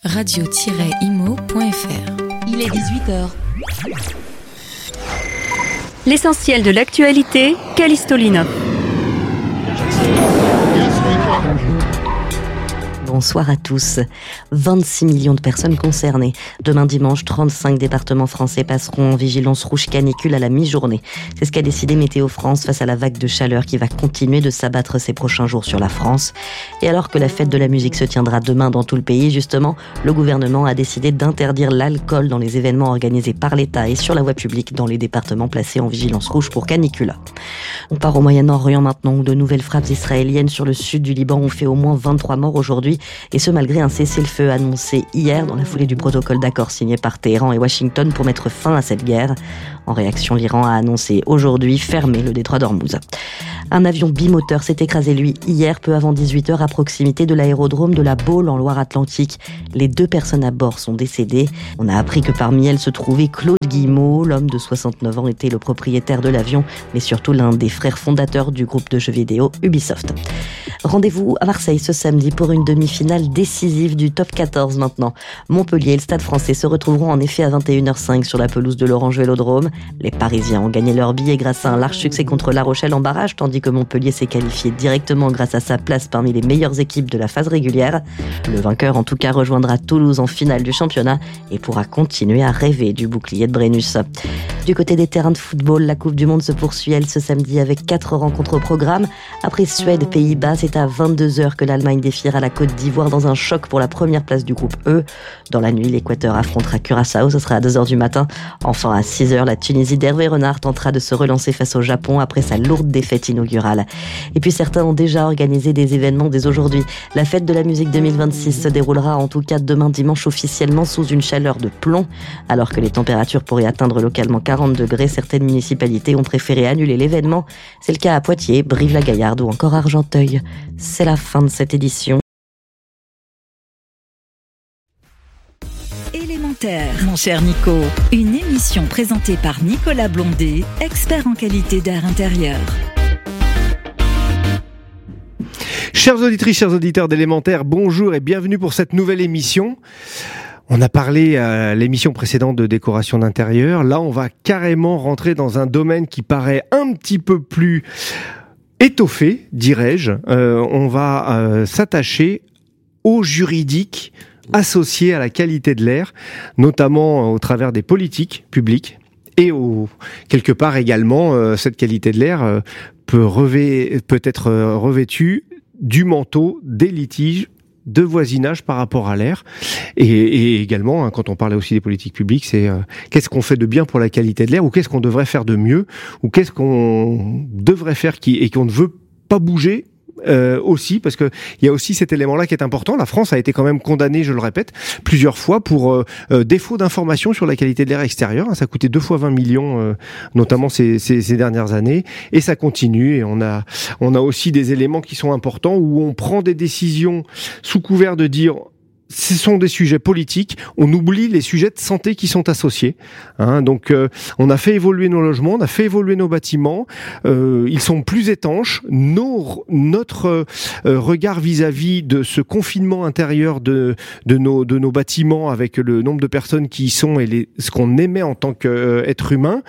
radio-imo.fr. Il est 18h. L'essentiel de l'actualité, Callisto Lina. Bonsoir à tous. 26 millions de personnes concernées. Demain dimanche, 35 départements français passeront en vigilance rouge canicule à la mi-journée. C'est ce qu'a décidé Météo France face à la vague de chaleur qui va continuer de s'abattre ces prochains jours sur la France. Et alors que la fête de la musique se tiendra demain dans tout le pays, justement, le gouvernement a décidé d'interdire l'alcool dans les événements organisés par l'État et sur la voie publique dans les départements placés en vigilance rouge pour canicule. On part au Moyen-Orient maintenant, où de nouvelles frappes israéliennes sur le sud du Liban ont fait au moins 23 morts aujourd'hui. Et ce malgré un cessez-le-feu annoncé hier dans la foulée du protocole d'accord signé par Téhéran et Washington pour mettre fin à cette guerre. En réaction, l'Iran a annoncé aujourd'hui fermer le détroit d'Ormuz. Un avion bimoteur s'est écrasé, lui, hier, peu avant 18h, à proximité de l'aérodrome de la Baule en Loire-Atlantique. Les 2 personnes à bord sont décédées. On a appris que parmi elles se trouvait Claude Guillemot. L'homme de 69 ans était le propriétaire de l'avion, mais surtout l'un des frères fondateurs du groupe de jeux vidéo Ubisoft. Rendez-vous à Marseille ce samedi pour une demi-finale décisive du top 14 maintenant. Montpellier et le Stade Français se retrouveront en effet à 21h05 sur la pelouse de l'Orange Vélodrome. Les Parisiens ont gagné leur billet grâce à un large succès contre La Rochelle en barrage, tandis que Montpellier s'est qualifié directement grâce à sa place parmi les meilleures équipes de la phase régulière. Le vainqueur en tout cas rejoindra Toulouse en finale du championnat et pourra continuer à rêver du bouclier de Brennus. Du côté des terrains de football, la Coupe du Monde se poursuit elle ce samedi avec 4 rencontres au programme. Après Suède, Pays-Bas, c'est à 22h que l'Allemagne défiera la Côte d'Ivoire dans un choc pour la première place du groupe E. Dans la nuit, l'Équateur affrontera Curaçao, ce sera à 2h du matin. Enfin à 6h, la Tunisie d'Hervé Renard tentera de se relancer face au Japon après sa lourde défaite inaugurale. Et puis certains ont déjà organisé des événements dès aujourd'hui. La fête de la musique 2026 se déroulera en tout cas demain dimanche officiellement sous une chaleur de plomb. Alors que les températures pourraient atteindre localement 40 degrés, certaines municipalités ont préféré annuler l'événement. C'est le cas à Poitiers, Brive-la-Gaillarde ou encore Argenteuil. C'est la fin de cette édition. Élémentaire, mon cher Nico. Une émission présentée par Nicolas Blondet, expert en qualité d'air intérieur. Chères auditrices, chers auditeurs d'Élémentaire, bonjour et bienvenue pour cette nouvelle émission. On a parlé à l'émission précédente de décoration d'intérieur. Là, on va carrément rentrer dans un domaine qui paraît un petit peu plus étoffé, dirais-je. On va s'attacher au juridique associé à la qualité de l'air, notamment au travers des politiques publiques. Et quelque part également, cette qualité de l'air peut être revêtue du manteau des litiges de voisinage par rapport à l'air. Et également, quand on parlait aussi des politiques publiques, c'est qu'est-ce qu'on fait de bien pour la qualité de l'air, ou qu'est-ce qu'on devrait faire de mieux, ou qu'est-ce qu'on devrait faire et qu'on ne veut pas bouger aussi, parce que il y a aussi cet élément-là qui est important. La France a été quand même condamnée, je le répète, plusieurs fois pour défaut d'information sur la qualité de l'air extérieur. Ça a coûté 2 fois 20 millions, notamment ces dernières années, et ça continue. Et on a aussi des éléments qui sont importants où on prend des décisions sous couvert de dire ce sont des sujets politiques, on oublie les sujets de santé qui sont associés. Donc, on a fait évoluer nos logements, on a fait évoluer nos bâtiments, ils sont plus étanches. Notre regard vis-à-vis de ce confinement intérieur de nos bâtiments, avec le nombre de personnes qui y sont et ce qu'on émet en tant qu'être humain,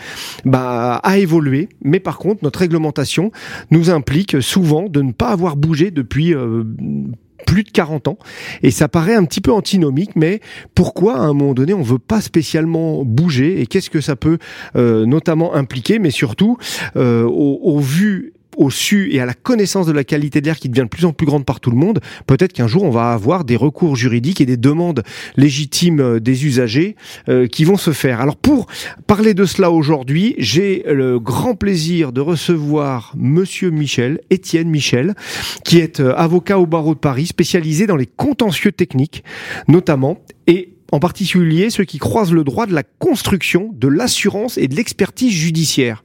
a évolué. Mais par contre, notre réglementation nous implique souvent de ne pas avoir bougé depuis plus de 40 ans, et ça paraît un petit peu antinomique, mais pourquoi à un moment donné on veut pas spécialement bouger, et qu'est-ce que ça peut notamment impliquer, mais surtout au vu, au su et à la connaissance de la qualité de l'air qui devient de plus en plus grande par tout le monde, peut-être qu'un jour on va avoir des recours juridiques et des demandes légitimes des usagers qui vont se faire. Alors pour parler de cela aujourd'hui, j'ai le grand plaisir de recevoir Monsieur Étienne Michel, qui est avocat au barreau de Paris, spécialisé dans les contentieux techniques notamment, et en particulier ceux qui croisent le droit de la construction, de l'assurance et de l'expertise judiciaire.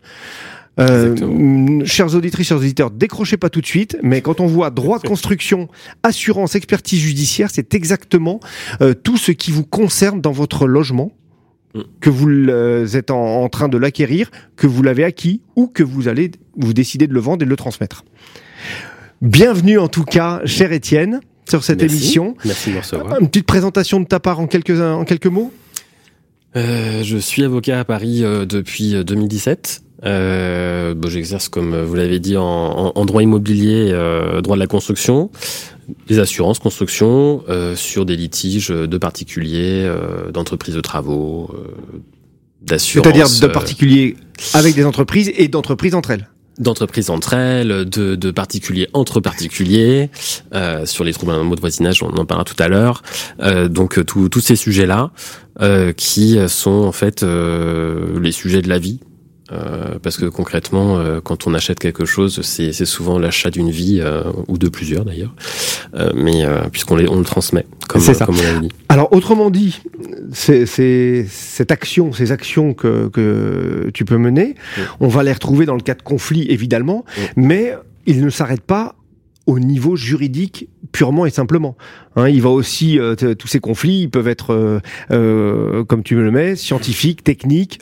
Chers auditrices, chers auditeurs, décrochez pas tout de suite, mais quand on voit droit de construction, assurance, expertise judiciaire, c'est exactement tout ce qui vous concerne dans votre logement, que vous êtes en train de l'acquérir, que vous l'avez acquis, ou que vous décidez de le vendre et de le transmettre. Bienvenue en tout cas, cher Étienne. sur cette émission. Merci de me recevoir. Une petite présentation de ta part en quelques mots. Je suis avocat à Paris depuis 2017. J'exerce, comme vous l'avez dit, en droit immobilier, droit de la construction, les assurances construction, sur des litiges de particuliers, d'entreprises de travaux, d'assurances. C'est-à-dire de particuliers avec des entreprises et d'entreprises entre elles. D'entreprises entre elles, de particuliers entre particuliers, sur les troubles de voisinage, on en parlera tout à l'heure. Donc tous ces sujets-là, qui sont en fait les sujets de la vie. Parce que concrètement, quand on achète quelque chose, c'est souvent l'achat d'une vie, ou de plusieurs d'ailleurs, mais puisqu'on le transmet, comme on l'a dit. Alors autrement dit, ces actions que tu peux mener, on va les retrouver dans le cas de conflits évidemment, mais ils ne s'arrêtent pas au niveau juridique purement et simplement. Il va aussi, tous ces conflits, ils peuvent être, comme tu me le mets, scientifiques, techniques,